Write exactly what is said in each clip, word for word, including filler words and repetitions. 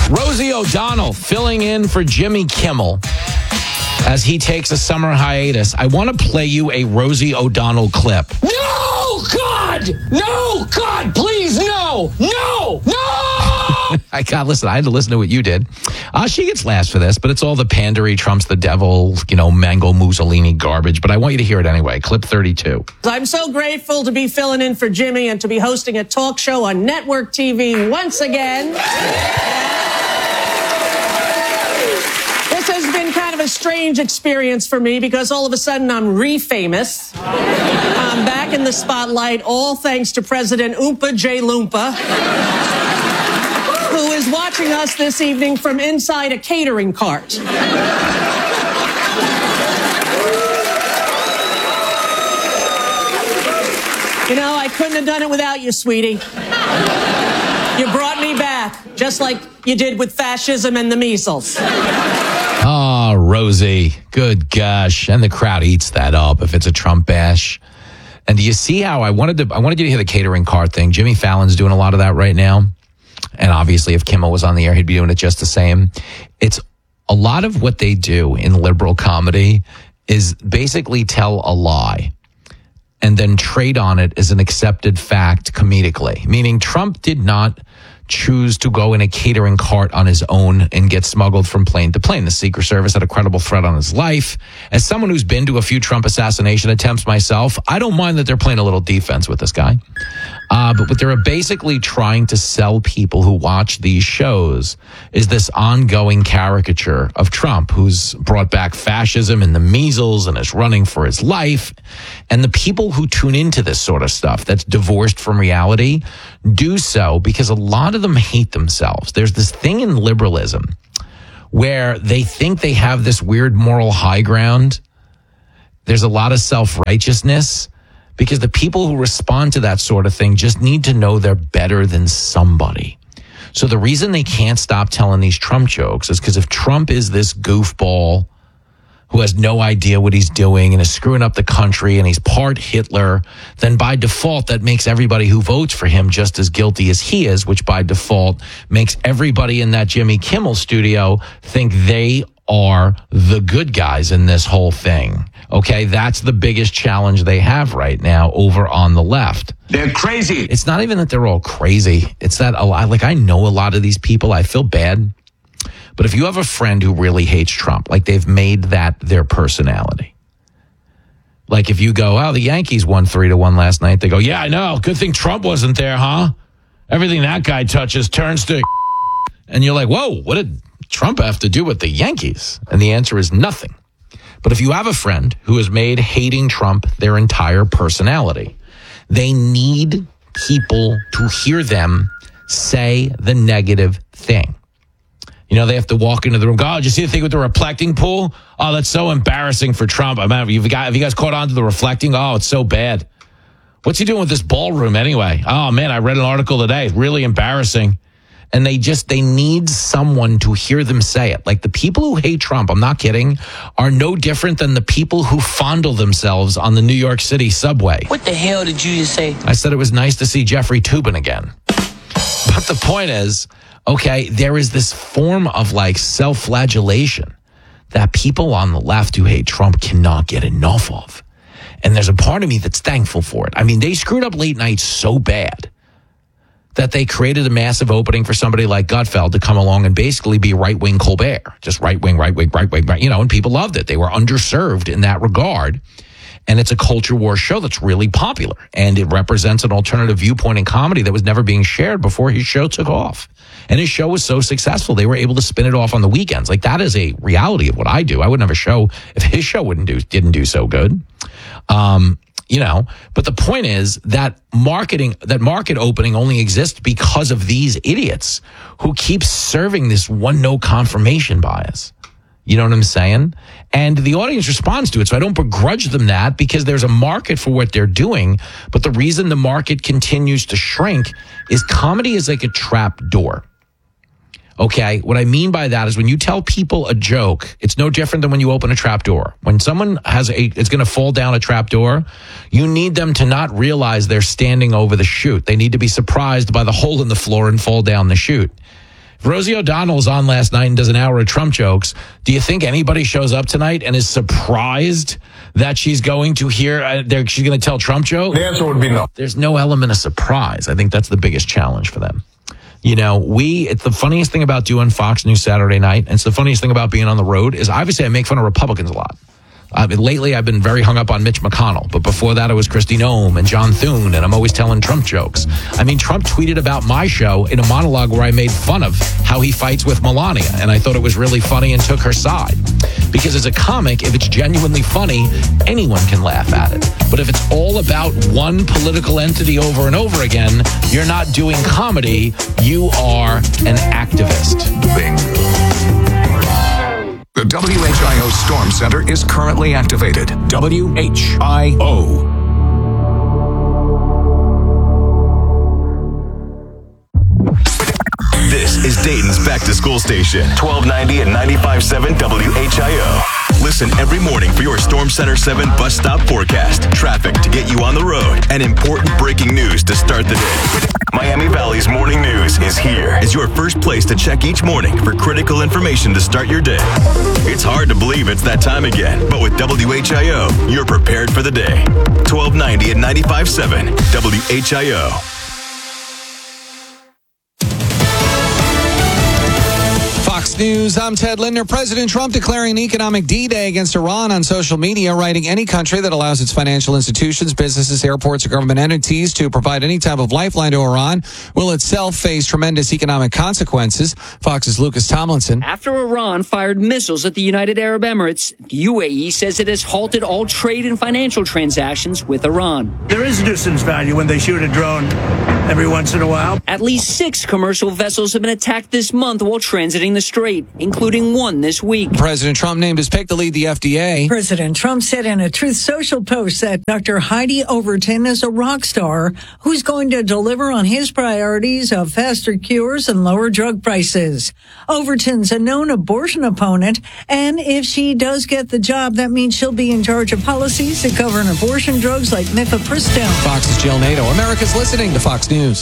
Rosie O'Donnell filling in for Jimmy Kimmel as he takes a summer hiatus. I want to play you a Rosie O'Donnell clip. No, God! No, God, please, no! No! No! I got listen. I had to listen to what you did. Uh, she gets last for this, but it's all the pandery, Trump's the devil, you know, Mango Mussolini garbage. But I want you to hear it anyway. Clip thirty-two. I'm so grateful to be filling in for Jimmy and to be hosting a talk show on network T V once again. This has been kind of a strange experience for me because all of a sudden I'm re-famous. I'm back in the spotlight, all thanks to President Oompa J. Loompa, who is watching us this evening from inside a catering cart. You know, I couldn't have done it without you, sweetie. You brought me back, just like you did with fascism and the measles. Oh, Rosie. Good gosh. And the crowd eats that up if it's a Trump bash. And do you see how I wanted to I wanted you to hear the catering cart thing. Jimmy Fallon's doing a lot of that right now. And obviously, if Kimmel was on the air, he'd be doing it just the same. It's a lot of what they do in liberal comedy is basically tell a lie and then trade on it as an accepted fact comedically. Meaning Trump did not choose to go in a catering cart on his own and get smuggled from plane to plane. The Secret Service had a credible threat on his life. As someone who's been to a few Trump assassination attempts myself, I don't mind that they're playing a little defense with this guy. Uh, but what they're basically trying to sell people who watch these shows is this ongoing caricature of Trump, who's brought back fascism and the measles and is running for his life. And the people who tune into this sort of stuff that's divorced from reality do so because a lot of them hate themselves. There's this thing in liberalism where they think they have this weird moral high ground. There's a lot of self-righteousness because the people who respond to that sort of thing just need to know they're better than somebody. So the reason they can't stop telling these Trump jokes is because if Trump is this goofball who has no idea what he's doing and is screwing up the country and he's part Hitler, then by default that makes everybody who votes for him just as guilty as he is, which by default makes everybody in that Jimmy Kimmel studio think they are the good guys in this whole thing. Okay, that's the biggest challenge they have right now over on the left. They're crazy. It's not even that they're all crazy. It's that a lot, like I know a lot of these people. I feel bad. But if you have a friend who really hates Trump, like they've made that their personality. Like if you go, oh, the Yankees won three to one last night. They go, yeah, I know. Good thing Trump wasn't there, huh? Everything that guy touches turns to. And you're like, whoa, what did Trump have to do with the Yankees? And the answer is nothing. But if you have a friend who has made hating Trump their entire personality, they need people to hear them say the negative thing. You know, they have to walk into the room. God, did you see the thing with the reflecting pool? Oh, that's so embarrassing for Trump. I mean, have you guys, have you guys caught on to the reflecting? Oh, it's so bad. What's he doing with this ballroom anyway? Oh, man, I read an article today. Really embarrassing. And they just, they need someone to hear them say it. Like the people who hate Trump, I'm not kidding, are no different than the people who fondle themselves on the New York City subway. What the hell did you just say? I said it was nice to see Jeffrey Toobin again. But the point is, okay, there is this form of like self-flagellation that people on the left who hate Trump cannot get enough of. And there's a part of me that's thankful for it. I mean, they screwed up late night so bad that they created a massive opening for somebody like Gutfeld to come along and basically be right-wing Colbert. Just right-wing, right-wing, right-wing, right, you know, and people loved it. They were underserved in that regard. And it's a culture war show that's really popular. And it represents an alternative viewpoint in comedy that was never being shared before his show took off. And his show was so successful, they were able to spin it off on the weekends. Like, that is a reality of what I do. I wouldn't have a show if his show wouldn't do, didn't do so good. Um, you know, but the point is that marketing, that market opening only exists because of these idiots who keep serving this one no confirmation bias. You know what I'm saying? And the audience responds to it. So I don't begrudge them that because there's a market for what they're doing. But the reason the market continues to shrink is comedy is like a trap door. Okay, what I mean by that is when you tell people a joke, it's no different than when you open a trap door. When someone has a, it's going to fall down a trap door, you need them to not realize they're standing over the chute. They need to be surprised by the hole in the floor and fall down the chute. If Rosie O'Donnell's on last night and does an hour of Trump jokes, do you think anybody shows up tonight and is surprised that she's going to hear, uh, she's going to tell Trump jokes? The answer would be no. There's no element of surprise. I think that's the biggest challenge for them. You know, we, it's the funniest thing about doing Fox News Saturday night, and it's the funniest thing about being on the road, is obviously I make fun of Republicans a lot. Uh, lately, I've been very hung up on Mitch McConnell, but before that, it was Kristi Noem and John Thune, and I'm always telling Trump jokes. I mean, Trump tweeted about my show in a monologue where I made fun of how he fights with Melania, and I thought it was really funny and took her side. Because as a comic, if it's genuinely funny, anyone can laugh at it. But if it's all about one political entity over and over again, you're not doing comedy, you are an activist. Bing. The W H I O Storm Center is currently activated. W H I O. This is Dayton's Back to School Station, twelve ninety and ninety-five point seven W H I O. Listen every morning for your Storm Center seven bus stop forecast, traffic to get you on the road, and important breaking news to start the day. Miami Valley's Morning News is here as your first place to check each morning for critical information to start your day. It's hard to believe it's that time again, but with W H I O, you're prepared for the day. twelve ninety and ninety-five point seven W H I O. Fox News, I'm Ted Linder. President Trump declaring an economic D-Day against Iran on social media, writing any country that allows its financial institutions, businesses, airports, or government entities to provide any type of lifeline to Iran will itself face tremendous economic consequences. Fox's Lucas Tomlinson. After Iran fired missiles at the United Arab Emirates, the U A E says it has halted all trade and financial transactions with Iran. There is nuisance value when they shoot a drone every once in a while. At least six commercial vessels have been attacked this month while transiting the strait, including one this week. President Trump named his pick to lead the F D A. President Trump said in a Truth Social post that Doctor Heidi Overton is a rock star who's going to deliver on his priorities of faster cures and lower drug prices. Overton's a known abortion opponent, and if she does get the job, that means she'll be in charge of policies that govern abortion drugs like mifepristone. Fox's Jill Nato. America's listening to Fox News.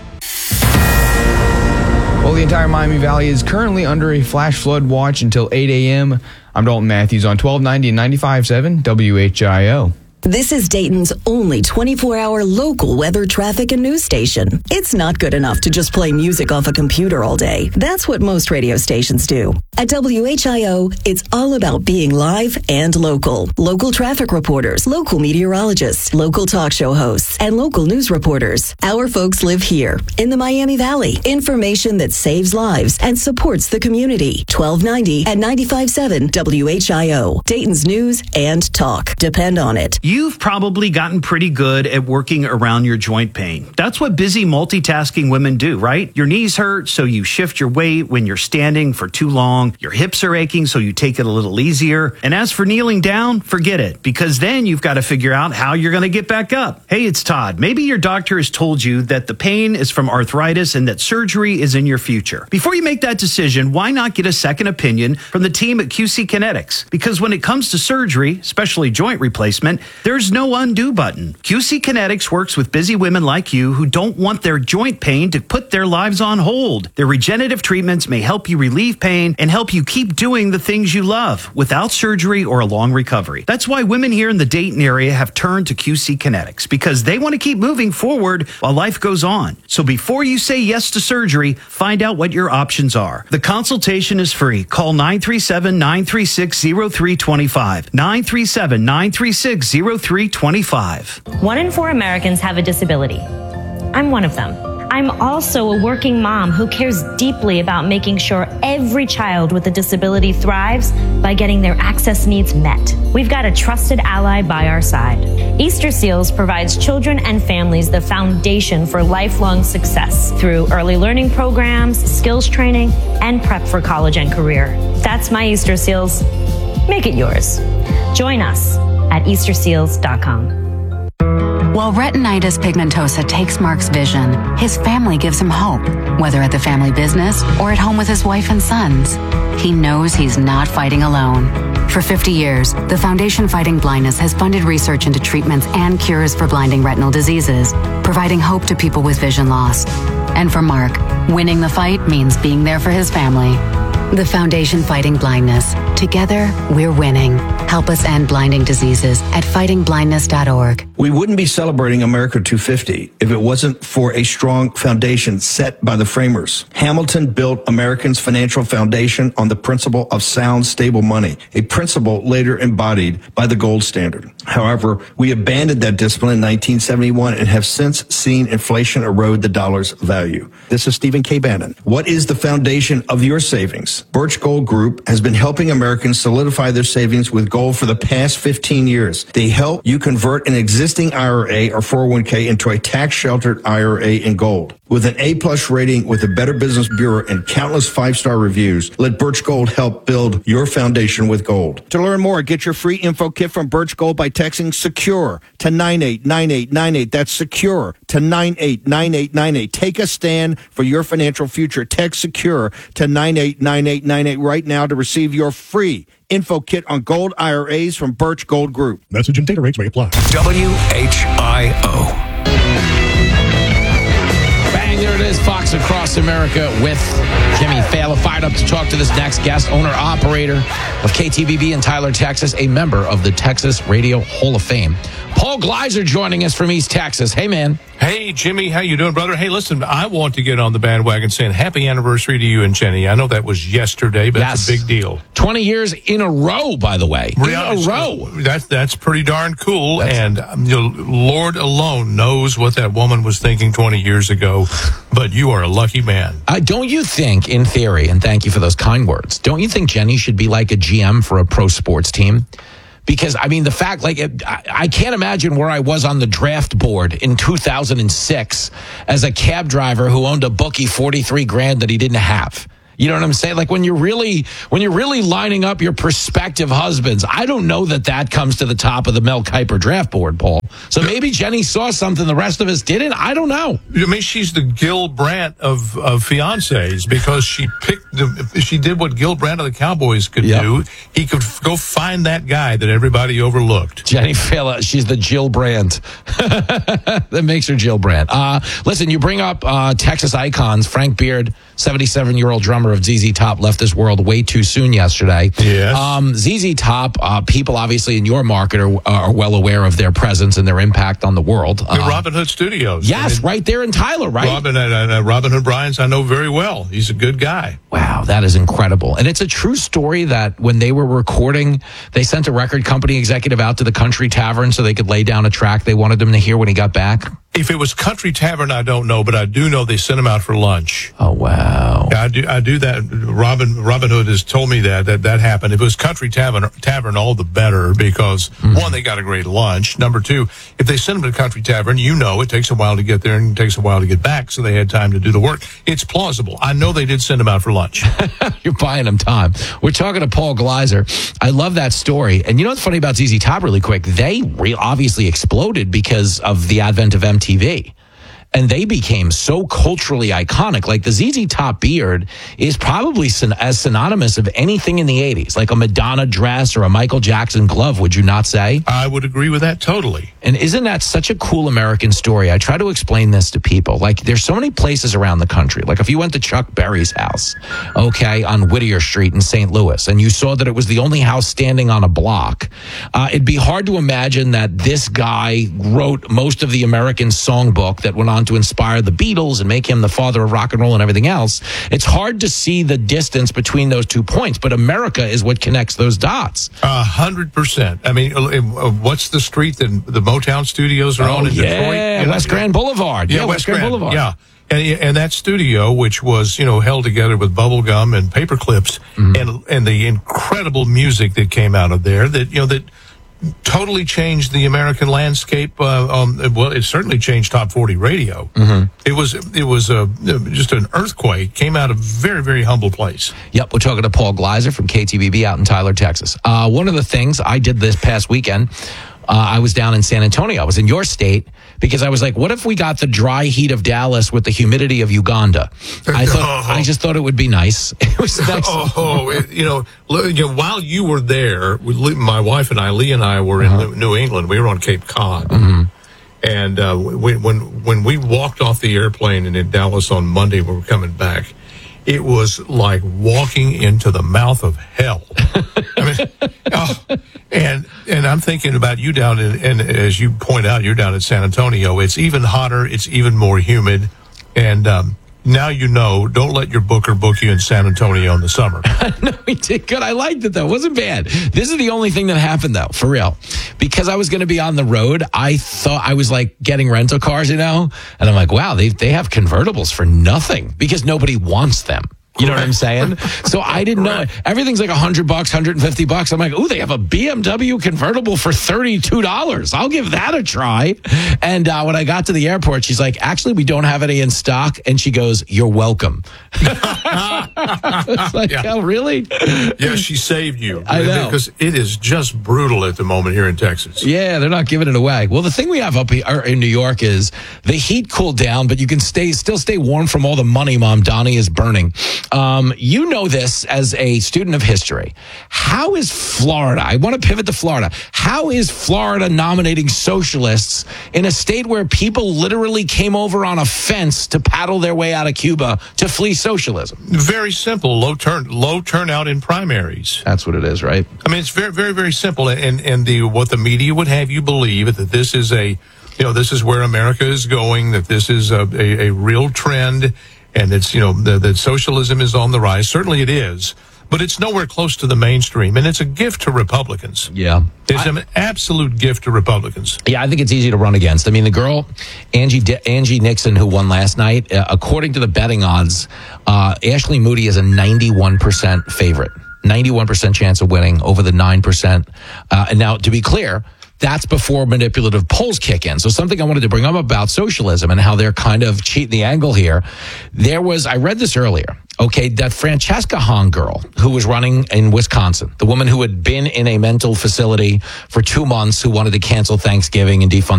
Well, the entire Miami Valley is currently under a flash flood watch until eight a.m. I'm Dalton Matthews on twelve ninety and ninety-five point seven W H I O. This is Dayton's only twenty-four hour local weather, traffic, and news station. It's not good enough to just play music off a computer all day. That's what most radio stations do. At W H I O, it's all about being live and local. Local traffic reporters, local meteorologists, local talk show hosts, and local news reporters. Our folks live here in the Miami Valley. Information that saves lives and supports the community. twelve ninety and ninety-five point seven W H I O. Dayton's news and talk. Depend on it. You've probably gotten pretty good at working around your joint pain. That's what busy multitasking women do, right? Your knees hurt, so you shift your weight when you're standing for too long. Your hips are aching, so you take it a little easier. And as for kneeling down, forget it, because then you've got to figure out how you're going to get back up. Hey, it's Todd. Maybe your doctor has told you that the pain is from arthritis and that surgery is in your future. Before you make that decision, why not get a second opinion from the team at Q C Kinetics? Because when it comes to surgery, especially joint replacement, there's no undo button. Q C Kinetics works with busy women like you who don't want their joint pain to put their lives on hold. Their regenerative treatments may help you relieve pain and help you keep doing the things you love without surgery or a long recovery. That's why women here in the Dayton area have turned to Q C Kinetics, because they want to keep moving forward while life goes on. So before you say yes to surgery, find out what your options are. The consultation is free. Call nine three seven, nine three six, zero three two five. nine three seven, nine three six, zero three two five. One in four Americans have a disability. I'm one of them. I'm also a working mom who cares deeply about making sure every child with a disability thrives by getting their access needs met. We've got a trusted ally by our side. Easter Seals provides children and families the foundation for lifelong success through early learning programs, skills training, and prep for college and career. That's my Easter Seals. Make it yours. Join us at easter seals dot com. While retinitis pigmentosa takes Mark's vision, his family gives him hope, whether at the family business or at home with his wife and sons. He knows he's not fighting alone. For fifty years, the Foundation Fighting Blindness has funded research into treatments and cures for blinding retinal diseases, providing hope to people with vision loss. And for Mark, winning the fight means being there for his family. The Foundation Fighting Blindness. Together, we're winning. Help us end blinding diseases at fighting blindness dot org. We wouldn't be celebrating America two fifty if it wasn't for a strong foundation set by the framers. Hamilton built Americans' financial foundation on the principle of sound, stable money, a principle later embodied by the gold standard. However, we abandoned that discipline in nineteen seventy-one and have since seen inflation erode the dollar's value. This is Stephen K. Bannon. What is the foundation of your savings? Birch Gold Group has been helping Americans solidify their savings with gold for the past fifteen years. They help you convert an existing I R A or four oh one k into a tax-sheltered I R A in gold. With an A-plus rating with the Better Business Bureau and countless five-star reviews, let Birch Gold help build your foundation with gold. To learn more, get your free info kit from Birch Gold by texting SECURE to nine eight nine eight nine eight. That's SECURE to nine eight nine eight nine eight. Take a stand for your financial future. Text SECURE to nine eight nine eight nine eight right now to receive your free info kit on gold I R As from Birch Gold Group. Message and data rates may apply. W H I O. Bang, there it is. Fox Across America with Jimmy Fallon. Fired up to talk to this next guest, owner-operator of K T V B in Tyler, Texas, a member of the Texas Radio Hall of Fame. Paul Gleiser joining us from East Texas. Hey, man. Hey, Jimmy. How you doing, brother? Hey, listen, I want to get on the bandwagon saying happy anniversary to you and Jenny. I know that was yesterday, but yes. It's a big deal. twenty years in a row, by the way. In a row. That's, that's pretty darn cool. That's, and um, you know, Lord alone knows what that woman was thinking twenty years ago, but you are a lucky man. Uh, don't you think, in theory, and thank you for those kind words, don't you think Jenny should be like a G M for a pro sports team? Because, I mean, the fact, like, I, I can't imagine where I was on the draft board in two thousand six as a cab driver who owned a bookie forty-three grand that he didn't have. You know what I'm saying? Like when you're really, when you're really lining up your prospective husbands, I don't know that that comes to the top of the Mel Kiper draft board, Paul. So maybe Jenny saw something the rest of us didn't. I don't know. I mean, she's the Gil Brandt of, of fiancés because she picked the, she did what Gil Brandt of the Cowboys could yep. do. He could go find that guy that everybody overlooked. Jenny Fallon, she's the Jill Brandt. That makes her Jill Brandt. Uh, listen, you bring up uh, Texas icons. Frank Beard, seventy-seven-year-old drummer of Z Z Top, left this world way too soon yesterday. Yes. Um, Z Z Top, uh, people obviously in your market are, are well aware of their presence and their impact on the world. The Uh, Robin Hood Studios. Yes, I mean, right there in Tyler, right? Robin, uh, uh, Robin Hood Bryans, I know very well. He's a good guy. Wow, that is incredible. And it's a true story that when they were recording, they sent a record company executive out to the Country Tavern so they could lay down a track they wanted him to hear when he got back. If it was Country Tavern, I don't know, but I do know they sent him out for lunch. Oh, wow. I do, I do that. Robin Robin Hood has told me that, that that happened. If it was Country Tavern, Tavern, all the better because, mm-hmm. one, they got a great lunch. Number two, if they send him to Country Tavern, you know it takes a while to get there and it takes a while to get back, so they had time to do the work. It's plausible. I know they did send him out for lunch. You're buying him time. We're talking to Paul Gleiser. I love that story. And you know what's funny about Z Z Top really quick? They re- obviously exploded because of the advent of M T V. And they became so culturally iconic. Like the Z Z Top beard is probably syn- as synonymous of anything in the eighties, like a Madonna dress or a Michael Jackson glove, would you not say? I would agree with that totally. And isn't that such a cool American story? I try to explain this to people. Like there's so many places around the country. Like if you went to Chuck Berry's house, okay, on Whittier Street in Saint Louis, and you saw that it was the only house standing on a block, uh, it'd be hard to imagine that this guy wrote most of the American songbook that went on to inspire the Beatles and make him the father of rock and roll and everything else. It's hard to see the distance between those two points, but America is what connects those dots. A hundred percent. I mean, uh, what's the street that the Motown studios are oh, on in yeah, Detroit? Yeah, West Grand Boulevard. Yeah, yeah West, West Grand, Grand Boulevard. Yeah. And, and that studio, which was, you know, held together with bubble gum and paper clips, mm-hmm. and and the incredible music that came out of there, that, you know, that totally changed the American landscape. Uh, um, well, it certainly changed top forty radio. Mm-hmm. It was it was uh, just an earthquake. Came out of a very, very humble place. Yep, we're talking to Paul Gleiser from K T V B out in Tyler, Texas. Uh, one of the things I did this past weekend, uh, I was down in San Antonio. I was in your state because I was like, what if we got the dry heat of Dallas with the humidity of Uganda? I thought, oh. I just thought it would be nice. It was nice. Oh, it, you know, you know, while you were there, we, my wife and I, Lee and I were in uh-huh. New England. We were on Cape Cod. Mm-hmm. And uh, we, when when we walked off the airplane in Dallas on Monday, when we were coming back, it was like walking into the mouth of hell. I mean, oh, and and I'm thinking about you down in, and as you point out, you're down in San Antonio. It's even hotter. It's even more humid. And um, now you know, don't let your booker book you in San Antonio in the summer. No, we did good. I liked it, though. It wasn't bad. This is the only thing that happened, though, for real. Because I was going to be on the road, I thought I was like getting rental cars, you know? And I'm like, wow, they they have convertibles for nothing because nobody wants them. You know what I'm saying? So I didn't know. Everything's like one hundred bucks, one hundred fifty bucks. I'm like, ooh, they have a B M W convertible for thirty-two dollars. I'll give that a try. And uh, when I got to the airport, she's like, actually, we don't have any in stock. And she goes, you're welcome. It's like, yeah. Oh, really? Yeah, she saved you. I know. Because it is just brutal at the moment here in Texas. Yeah, they're not giving it away. Well, the thing we have up here in New York is the heat cooled down, but you can stay still stay warm from all the money Mom Donnie is burning. Um, you know this as a student of history. How is Florida? I want to pivot to Florida. How is Florida nominating socialists in a state where people literally came over on a fence to paddle their way out of Cuba to flee socialism? Very simple. Low turn, low turnout in primaries. That's what it is, right? I mean, it's very, very, very simple. And and the what the media would have you believe that this is a, you know, this is where America is going. That this is a a, a real trend. And it's, you know, that the socialism is on the rise. Certainly it is. But it's nowhere close to the mainstream. And it's a gift to Republicans. Yeah. It's I, an absolute gift to Republicans. Yeah, I think it's easy to run against. I mean, the girl, Angie Angie Nixon, who won last night, uh, according to the betting odds, uh, Ashley Moody is a ninety-one percent favorite. ninety-one percent chance of winning over the nine percent. Uh, and now, to be clear, that's before manipulative polls kick in. So something I wanted to bring up about socialism and how they're kind of cheating the angle here. There was, I read this earlier, okay, that Francesca Hahn girl who was running in Wisconsin, the woman who had been in a mental facility for two months, who wanted to cancel Thanksgiving and defund